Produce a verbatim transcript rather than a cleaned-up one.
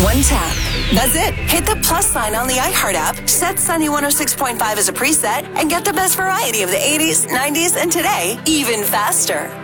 One tap. That's it. Hit the plus sign on the iHeart app, set Sunny one oh six point five as a preset, and get the best variety of the eighties, nineties, and today even faster.